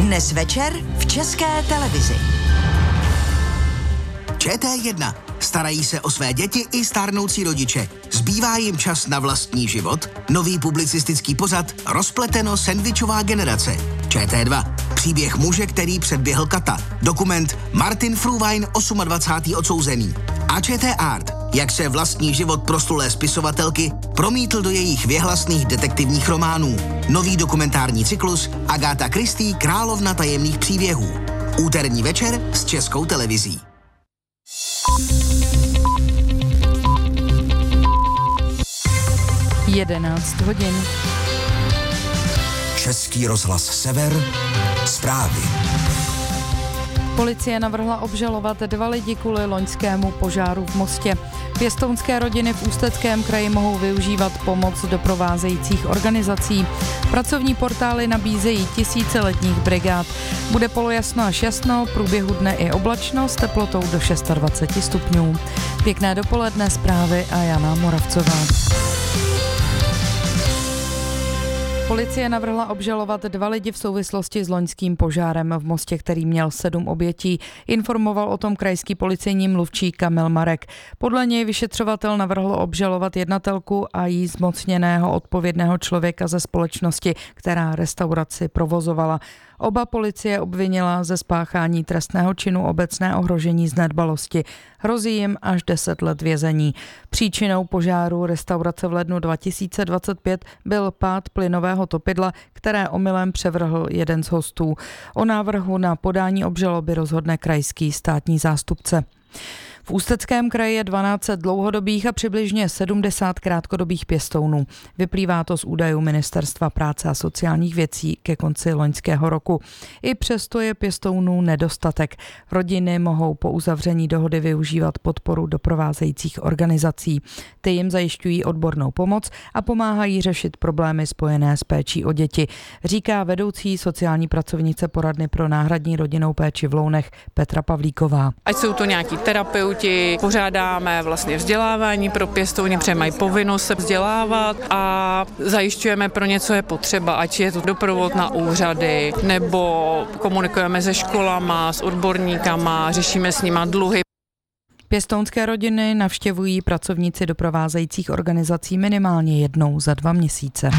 Dnes večer v České televizi. ČT1. Starají se o své děti i stárnoucí rodiče. Zbývá jim čas na vlastní život? Nový publicistický pořad Rozpleteno sendvičová generace. ČT2. Příběh muže, který předběhl kata. Dokument Martin Fruhwein, 28. odsouzený. A ČT Art. Jak se vlastní život proslulé spisovatelky promítl do jejich věhlasných detektivních románů. Nový dokumentární cyklus Agáta Christie, královna tajemných příběhů. Úterní večer s Českou televizí. Jedenáct hodin. Český rozhlas Sever. Zprávy. Policie navrhla obžalovat 2 lidi kvůli loňskému požáru v Mostě. Pěstounské rodiny v Ústeckém kraji mohou využívat pomoc doprovázejících organizací. Pracovní portály nabízejí tisíce letních brigád. Bude polojasno až jasno, v průběhu dne i oblačno s teplotou do 26 stupňů. Pěkné dopoledne, zprávy a Jana Moravcová. Policie navrhla obžalovat 2 lidi v souvislosti s loňským požárem v Mostě, který měl 7 obětí. Informoval o tom krajský policejní mluvčí Kamil Marek. Podle něj vyšetřovatel navrhl obžalovat jednatelku a jí zmocněného odpovědného člověka ze společnosti, která restauraci provozovala. Oba policie obvinila ze spáchání trestného činu obecné ohrožení z nedbalosti. Hrozí jim až 10 let vězení. Příčinou požáru restaurace v lednu 2025 byl pád plynového topidla, které omylem převrhl jeden z hostů. O návrhu na podání obžaloby rozhodne krajský státní zástupce. V Ústeckém kraji je 12 dlouhodobých a přibližně 70 krátkodobých pěstounů. Vyplývá to z údajů Ministerstva práce a sociálních věcí ke konci loňského roku. I přesto je pěstounů nedostatek. Rodiny mohou po uzavření dohody využívat podporu doprovázejících organizací. Ty jim zajišťují odbornou pomoc a pomáhají řešit problémy spojené s péčí o děti, říká vedoucí sociální pracovnice poradny pro náhradní rodinnou péči v Lounech Petra Pavlíková. Ať jsou to nějaký terapeuti, pořádáme vlastně vzdělávání pro pěstouny, protože mají povinnost se vzdělávat a zajišťujeme pro ně, co je potřeba, ať je to doprovod na úřady, nebo komunikujeme se školama, s odborníkama, řešíme s nima dluhy. Pěstounské rodiny navštěvují pracovníci doprovázejících organizací minimálně jednou za 2 měsíce.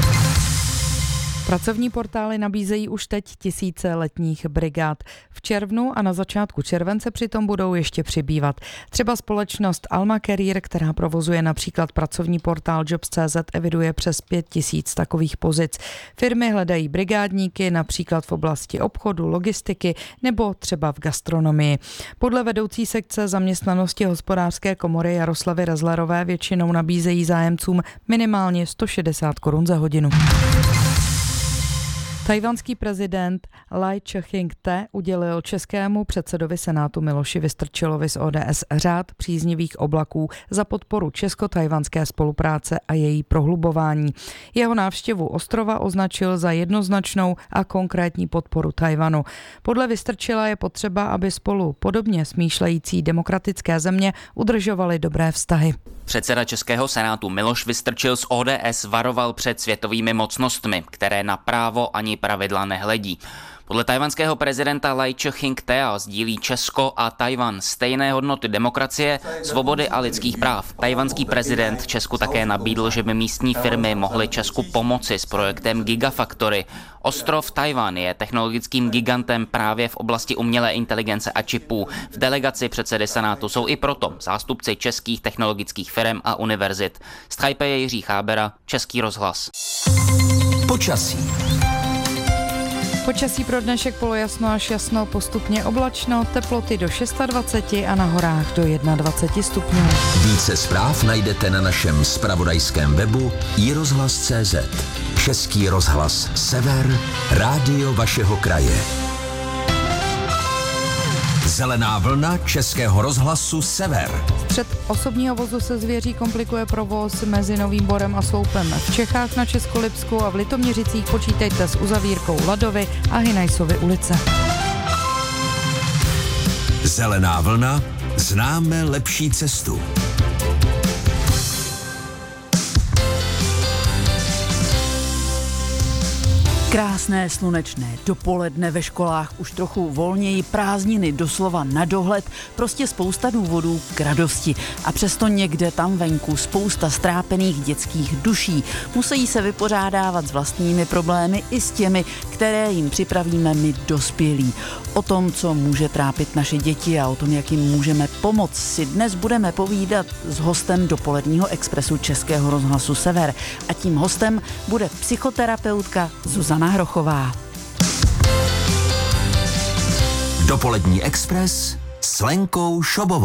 Pracovní portály nabízejí už teď tisíce letních brigád. V červnu a na začátku července přitom budou ještě přibývat. Třeba společnost Alma Career, která provozuje například pracovní portál Jobs.cz, eviduje přes 5 000 takových pozic. Firmy hledají brigádníky například v oblasti obchodu, logistiky nebo třeba v gastronomii. Podle vedoucí sekce zaměstnanosti Hospodářské komory Jaroslavy Rezlerové většinou nabízejí zájemcům minimálně 160 korun za hodinu. Tajvanský prezident Lai Ching-te udělil českému předsedovi Senátu Miloši Vystrčilovi z ODS řád příznivých oblaků za podporu česko-tajvanské spolupráce a její prohlubování. Jeho návštěvu ostrova označil za jednoznačnou a konkrétní podporu Tajvanu. Podle Vystrčila je potřeba, aby spolu podobně smýšlející demokratické země udržovaly dobré vztahy. Předseda českého senátu Miloš Vystrčil z ODS varoval před světovými mocnostmi, které na právo ani pravidla nehledí. Podle tajvanského prezidenta Lai Ching-tea sdílí Česko a Tajvan stejné hodnoty demokracie, svobody a lidských práv. Tajvanský prezident Česku také nabídl, že by místní firmy mohly Česku pomoci s projektem Gigafactory. Ostrov Tajvan je technologickým gigantem právě v oblasti umělé inteligence a čipů. V delegaci předsedy senátu jsou i proto zástupci českých technologických firm a univerzit. Z Taipei Jiří Chábera, Český rozhlas. Počasí. Počasí pro dnešek polojasno až jasno, postupně oblačno, teploty do 26 a na horách do 21 stupňů. Více zpráv najdete na našem zpravodajském webu iRozhlas.cz. Český rozhlas Sever, rádio vašeho kraje. Zelená vlna Českého rozhlasu Sever. Střed osobního vozu se zvěří komplikuje provoz mezi Novým Borem a Sloupem. V Čechách na Českolipsku a v Litoměřicích počítejte s uzavírkou Ladovy a Hynajsovy ulice. Zelená vlna, známe lepší cestu. Krásné slunečné dopoledne, ve školách už trochu volněji, prázdniny doslova na dohled, prostě spousta důvodů k radosti. A přesto někde tam venku spousta strápených dětských duší. Musí se vypořádávat s vlastními problémy i s těmi, které jim připravíme my dospělí. O tom, co může trápit naše děti a o tom, jak jim můžeme pomoct, si dnes budeme povídat s hostem dopoledního expresu Českého rozhlasu Sever. A tím hostem bude psychoterapeutka Zuzana Hrochová. Dopolední expres s Lenkou Šobovou.